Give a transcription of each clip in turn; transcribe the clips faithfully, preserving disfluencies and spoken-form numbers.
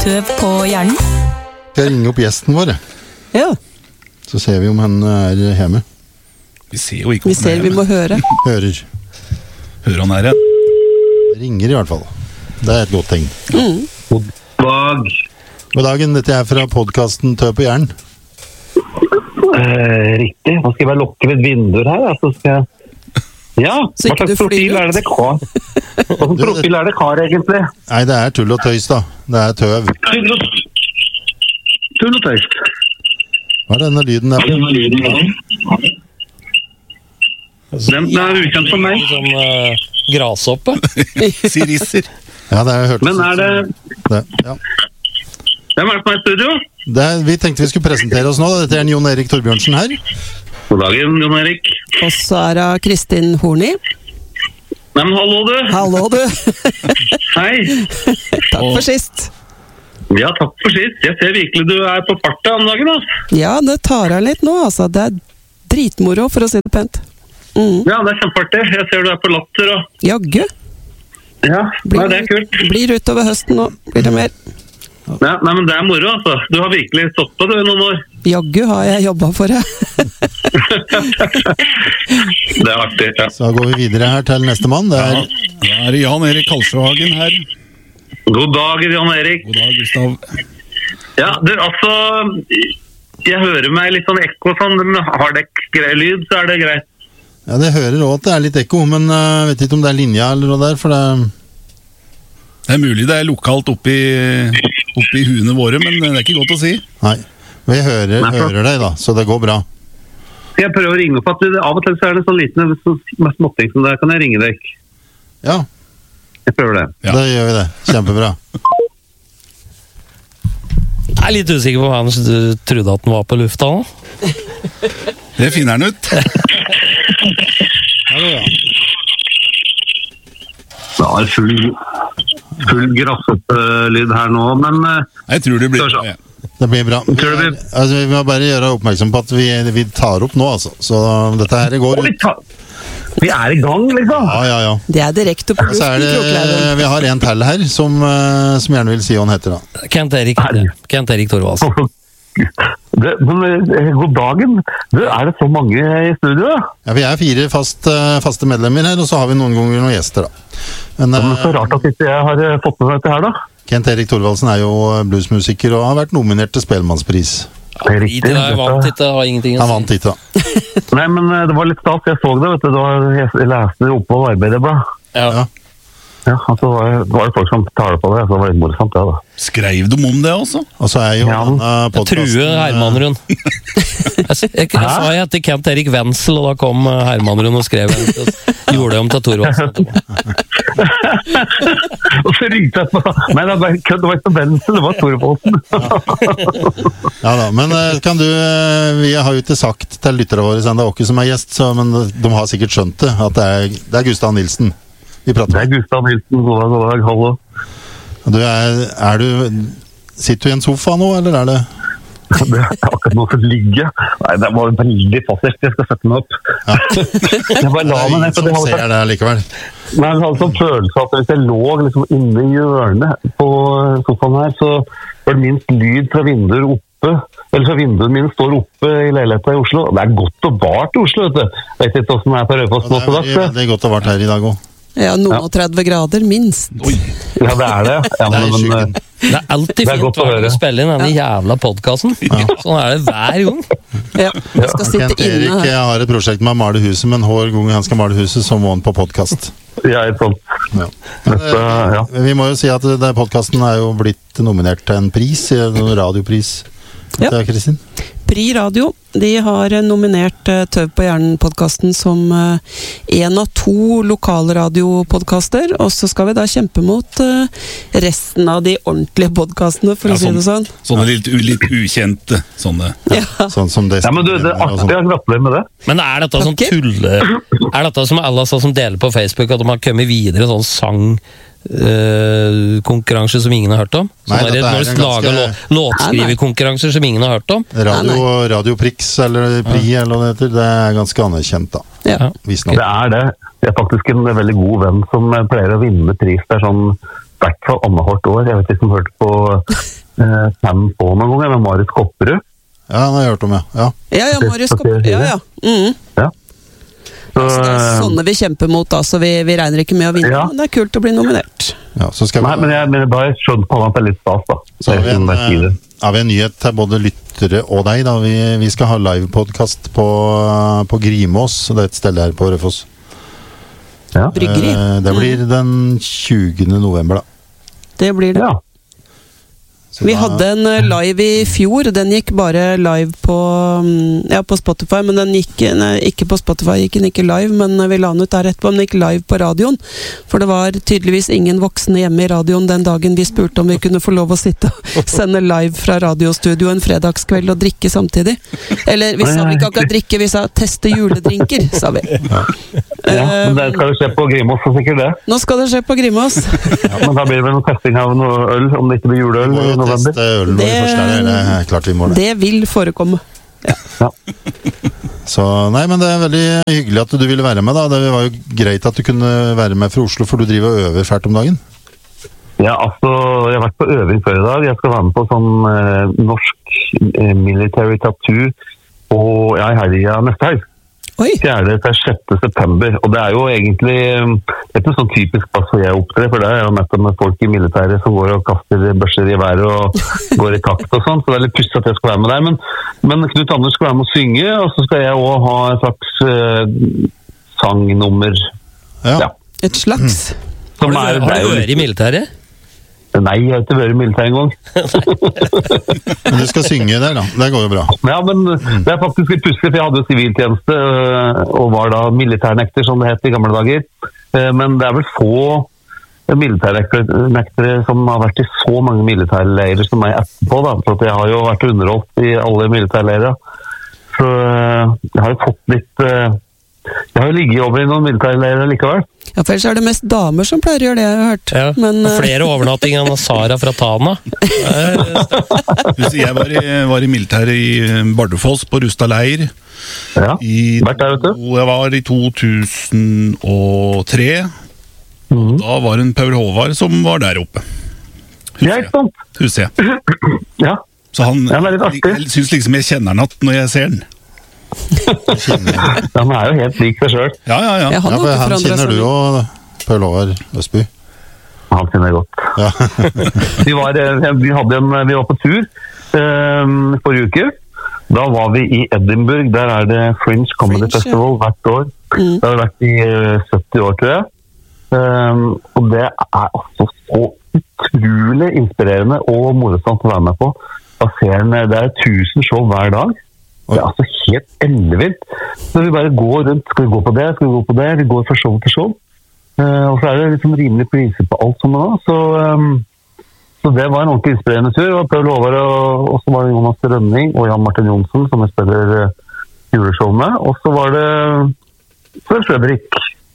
Tøv på hjernen. Skal jeg ringe opp gjesten vår? Ja. Så ser vi om han er hjemme. Vi ser jo ikke om Vi ser, vi må høre. Hører. Hører han her, ja. Ringer i hvert fall. Det er et godt tegn. Mm. God dag. God dagen, dette er fra podcasten Tøv på hjernen. Eh, riktig. Nå skal jeg bare lukke litt vinduer her, så skal jeg... Ja, Så hva ikke du slags profil flyr ut? er det det har? Hva slags profil er det har egentlig? Nei, det er tull og tøys da. Det er tøv. Tull og, tull og tøys. Hva er denne lyden der? Den er ukjent for meg. Sånn uh, grashoppe. Sirisser. Ja, det er hørt. Men er det... det ja. Hvem er det som er i studio? Det er, vi tenkte vi skulle presentere oss nå. Dette er Jon Erik Torbjørnsen her. God dagen, Jon Erik. Og så er det Kristin Horni. Nei, men hallo du. Hallo du. Hei. Takk for sist. Ja, takk for sist. Jeg ser virkelig du er på farta om dagen, altså. Ja, det tar av litt nå, altså. Det er dritmoro, for å si det pent. Mm. Ja, det er kjempeartig. Jeg ser du er på latter og... Jaggu. Ja, Blir, nei, det er kult. blir utover høsten nå. Blir det mer? Nei, nei, men det er moro, altså. Du har virkelig stått på det noen år. Jaggu har jeg jobbet for det. Det er artig, ja. Så går vi videre her til neste mann. Det er... Ja, da er det Jan Erik Kalsjøhagen her. God dag, Jan Erik. God dag, Gustav. Ja, du, altså... Jeg hører meg litt sånn ekko sånn, men har det grei lyd, så er det greit. Ja, det hører også at det er litt ekko, men jeg uh, vet ikke om det er linja eller noe der, for det... Det er mulig det er lokalt oppi, oppi huene våre, men det er ikke godt å si. Nei, vi hører, Nei, for... hører deg da, så det går bra. Jeg prøver å ringe opp, at det, av og til så er det sånn liten med småting som det, kan jeg ringe deg? Ja, Jeg prøver det. Ja. da gjør vi det. Kjempebra. Jeg er litt usikker på hva han trodde at den var på lufta nå. Det finner han ut. Hallo, ja. Det er full, full grassete lyd her nå, men... Jeg tror det blir... Så, så. Ja. Det blir bra. Vi, Tror du er, vi- altså, vi må bare gjøre oppmerksom på at vi, vi tar opp nå, altså. Så dette her går Vi, ut. tar, vi er i gang, liksom. Ja, ja, ja. Det er direkte på Så er luften, det, Kroklaugen. vi har en tall her som, uh, som gjerne vil si hva han heter da. Kent Erik, Kent Erik Thorvaldsen. Det, men, eh, god dagen. Du, er det så mange i studio? Ja, vi er fire fast, uh, faste medlemmer her, og så har vi noen ganger noen gjester da. Men, Men så uh, rart at ikke jeg har eh, fått med dette her, da. Kent Erik Thorvaldsen er jo bluesmusiker og har vært nominert til Spellemannspris. Det er I riktig. det jeg vant dette- ikke, det har ingenting å Han si. vant ikke da. Nei, men eh, det var litt stas. Jeg så det, vet du. Det var, jeg leste det oppe på Arbeiderbladet. Ja. Ja. Ja, altså var det, var det folk som taler på det, så det var litt morsomt, det da. Skrev de om det også? Og så er jo Ja. denne podcasten... True Hermanrud. Jeg, jeg, jeg, jeg sa jeg heter Kent Erik Wenzel, og da kom eh, Hermanrud og skrev en, og gjorde det om til Thorvaldsen. Og så ringte jeg på. Nei, det var bare kødd, det var ikke Benzel, det var Thorvaldsen. Ja da, men eh, kan du... eh, Vi har jo ikke sagt til lyttere våre siden det er Åke som er gjest, så, men de har sikkert skjønt det, at det er, det er Gustav Nilsen vi prater Det er Gustav Nilsen, god dag, god dag, hallo. om. Du er, er du... Sitter du i en sofa nå, eller er det... Det er akkurat noe som ligger. Nei, det var veldig fascinerende, jeg skal sette meg opp. Ja. Jeg bare la meg ned, for som det hadde ser det likevel. Nei, jeg hadde sånn følelse at hvis jeg lå liksom inne i hjørnet på sofaen her, så var det minst lyd fra vinduer oppe, eller fra vinduene mine står oppe i leiligheten i Oslo. Det er godt og vart i Oslo, vet du. Jeg vet ikke hvordan det er på Røyfoss nå Ja, på det er dags. veldig, veldig godt å ha vært her i dag også. Ja, noen og tretti grader, minst. Ja, det er det. Ja, Det er men, skyggen. men, Det er alltid Det er fint godt å å høre. spille inn denne jævla podcasten. Sånn er det hver gang. Ja, jeg skal sitte Kent inne Erik her. jeg har et prosjekt med å male huset, men hver gang han skal male huset, så må han på podcast. jeg er et sånt. Ja. Dette, ja. Vi må jo si at det- podcasten er jo blitt nominert til en pris, en radiopris. Ja. Det er Kristin. Pri Radio, de har nominert uh, Tøv på hjernen-podcasten som uh, en av to lokalradiopodcaster, og så skal vi da kjempe mot uh, resten av de ordentlige podcastene, for Ja, å si det sånn. Sånne litt, u- litt ukjente, sånne. Ja. Sånn som det Ja, men du, det er og artig, sånn. jeg gratulerer med det. Men er dette sånn Ok. tulle... Er dette som alle altså, som deler på Facebook, at de har kommet videre en sånn sang... Uh, konkurranse som ingen har hørt om? Nei, Sånn er det dette er når du en lager ganske- lå, låtskriverkonkurranser som ingen har hørt om? Radio, Radio Prix, eller Pri, eller hva det heter, det er ganske anerkjent da. Ja. Visstnok. Det er det. Jeg er faktisk en veldig god venn som pleier å vinne pris. Det er sånn, i hvert fall annethvert år. Jeg vet ikke om du hørte på eh, fan på noen ganger, med Marius Kopperud. Ja, han har jeg hørt om, ja. Ja, Ja, ja, Marius Kopp. Ja, ja. Mm. Ja. Så, Så det er sånne vi kjemper mot, da, så vi, vi regner ikke med å vinne, Ja. men det er kult å bli nominert. ja så skal vi, nei, men jeg, men da har jeg skjønt på at det er litt stas, da. så har vi, Jeg en, kan bare si det. eh, har vi en nyhet til både lyttere og deg, da. Vi, vi skal ha livepodcast på, på Grimås, det er et sted her på Rødfoss. Ja. Bryggeri. Eh, Det blir den tjuende november, da. Det blir det. Ja. Så Vi da- hadde en eh, live i fjor, den gikk bare live på, mm, ja, på Spotify, men den gikk, nei, ikke på Spotify, gikk den ikke live, men vi la den ut der etterpå, men den gikk live på radioen, for det var tydeligvis ingen voksne hjemme i radioen den dagen vi spurte om vi kunne få lov å sitte og sende live fra radiostudio en fredagskveld og drikke samtidig. Eller vi sa vi ikke akkurat drikke, vi sa teste juledrinker, sa vi. Ja, men det skal jo skje på Grimås, så sikkert det. Nå skal det skje på Grimås. Ja, men da blir det vel noen testing av noe øl, om det ikke blir juleøl Vi må i jo november. teste ølen vår Det- først, her, det er klart vi må det. Det vil forekomme. Ja. Så, nei, men det er veldig hyggelig at du ville være med, da. Det var jo greit at du kunne være med fra Oslo, for du driver og øver fælt om dagen. Ja, altså, jeg har vært på øving før i dag. Jeg skal være med på sånn eh, norsk eh, military tattoo på, ja, i helga neste helg. Oi, fjerde til sjette september. Og det er jo egentlig eh, det er ikke sånn typisk plass hvor jeg opptrer, for det er jo nettopp med folk i militæret som går og kaster børser i været og går i takt og sånn, så det er litt pussig at jeg skal være med der. Men, men Knut Anders skal være med å synge, og så skal jeg også ha et slags eh, sangnummer. Ja. Ja. et slags. Som Har er, du, det har er du jo øre i militæret? Nei, jeg har ikke vært i militæret engang. Men du skal synge der, da. Det går jo bra. Ja, men det er faktisk litt pussig, for jeg hadde jo siviltjeneste øh, og var da militærnekter, som det het i gamle dager. Eh, Men det er vel få militærnektere som har vært i så mange militærleirer som meg etterpå, da. For at jeg har jo vært underholdt i alle militærleirer. Så øh, jeg har jo fått litt øh, Jeg har jo ligget over i noen militærleirer likevel. Ja, for ellers er det mest damer som pleier å gjøre det, jeg har hørt. Ja. Men, Og eh, flere overnattinger enn Sara fra Tana. Husk, Jeg var i, var i militæret i eh, Bardufoss, på Rustad leir. Ja, I, vært der, vet du. Jeg var i to tusen og tre. Mhm. Da var det en Paul Håvard som var der oppe. Ja, ikke sant? Husker jeg. Ja. Så han, Ja, det er litt artig. jeg syns liksom jeg kjenner han igjen når jeg ser han. Han er jo helt lik seg sjøl. Ja, ja, ja. ja, han Ja, har for ikke han forandret kjenner seg du mye. jo, Paul Håvard Østby. Han kjenner jeg godt. Ja. Vi var, eh, vi hadde en, vi var på tur eh, forrige uke. Da var vi i Edinburgh. Der er det Fringe Comedy Fringe, ja. Festival hvert år. Mm. Det har vært i eh, sytti år, tror jeg. Eh, og det er altså så utrolig inspirerende og morsomt å være med på. Da ser en, det er tusen show hver dag. Det er altså helt ellevilt. Så vi bare går rundt. Skal vi gå på det? Skal vi gå på det? Vi går fra show til show. Eh, og så er det liksom rimelig priser på alt som nå. Så, um, så det var en ordentlig inspirerende tur. Og Paul Håvard og, og så var det Jonas Rønning og Jan Martin Johnsen som jeg spiller uh, juleshow med. Og så var det så Fredrik.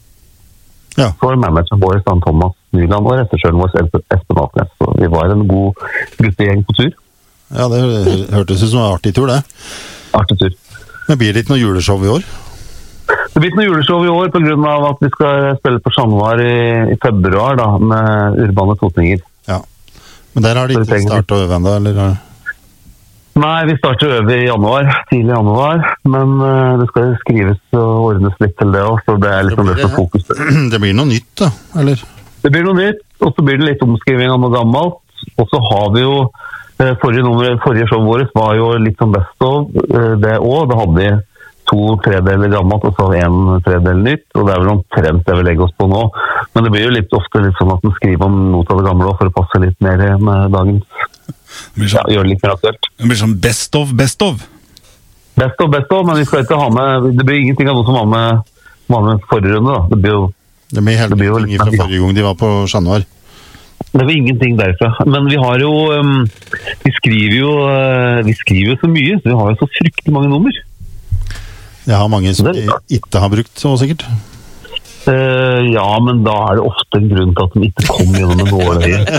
Ja. Så var manageren vår Stan Thomas Nyland og regissøren vår Espen Atnes. Så vi var en god guttegjeng på tur. Ja, det hø- hørtes ut som en artig tur, det. Artig tur. Men blir det ikke noe juleshow i år? Det blir ikke noe juleshow i år på grunn av at vi skal spille på Chat i, i februar da, med Urbane Totninger. Ja. Men der har de Så vi ikke trenger- startet å øve ennå, eller? Nei, vi starter å øve i januar, tidlig januar, men uh, det skal skrives og ordnes litt til det også, så det er liksom det som er fokus. Det blir noe nytt, da, eller? Det blir noe nytt, og så blir det litt omskriving av noe gammelt, og så har vi jo uh, forrige, nummer, forrige show vårt var jo litt som best of uh, det også, da hadde vi to tredeler gammelt og så en tredel nytt, og det er vel omtrent det vi legger oss på nå, men det blir jo litt ofte litt sånn at man skriver om noe av det gamle også, for å passe litt mer med dagens. Det blir Ja, sånn, gjør det litt mer aktuelt. det blir sånn best of, best of. Best of, best of, men vi skal ikke ha med, det blir ingenting av noe som var med, var med forrige runde da. Det blir jo, Det blir helt Det blir jo ting litt- fra forrige gang de var på Januar. det blir ingenting derfra. Men vi har jo, um, vi skriver jo, uh, vi skriver jo så mye, så vi har jo så fryktelig mange nummer. Jeg har mange som Det er de ikke har brukt, så sikkert. Uh, ja, men da er det ofte en grunn til at de ikke kom gjennom en nåløye.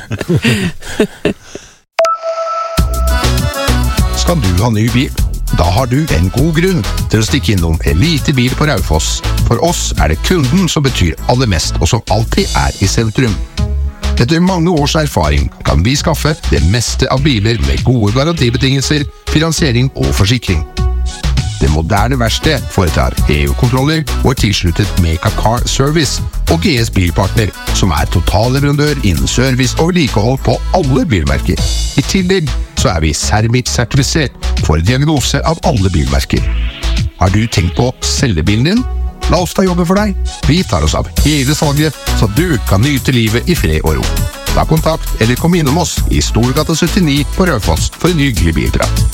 Skal du ha ny bil? Da har du en god grunn til å stikke innom Elite Bil på Raufoss. For oss er det kunden som betyr aller mest, og som alltid er i sentrum. Etter mange års erfaring kan vi skaffe det meste av biler med gode garantibetingelser, finansiering og forsikring. Det moderne verksted foretar E U-kontroller og er tilsluttet Meka Car Service og G S Bilpartner, som er totalleverandør innen service og vedlikehold på alle bilmerker. I tillegg så er vi Sermit-sertifisert for diagnose av alle bilmerker. Har du tenkt på å selge bilen din? La oss ta jobben for deg. Vi tar oss av hele salget, så du kan nyte livet i fred og ro. Ta kontakt eller kom innom oss i Storgata syttini på Raufoss for en hyggelig bilprat.